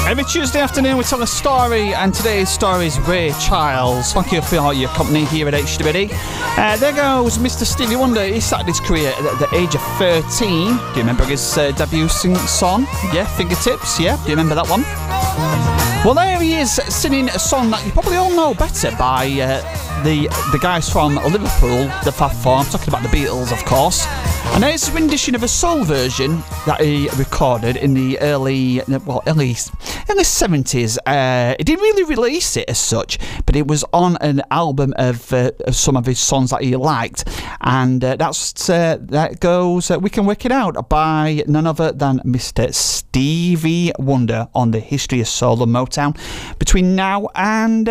Every Tuesday afternoon we tell a story, and today's story is Ray Charles. Thank you for your company here at HWD. There goes Mr. Stevie Wonder. He started his career at the age of 13. Do you remember his debut song? Yeah, Fingertips, yeah? Do you remember that one? Well, there he is singing a song that you probably all know better by the guys from Liverpool, the Fab Four. I'm talking about the Beatles, of course. And there's a rendition of a soul version that he recorded in the early 70s. He didn't really release it as such, but it was on an album of some of his songs that he liked. And that goes We Can Work It Out by none other than Mr. Stevie Wonder on the History of Soul and Motown between now and